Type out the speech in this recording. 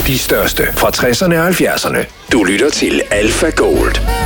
De største fra 60'erne og 70'erne. Du lytter til Alpha Gold.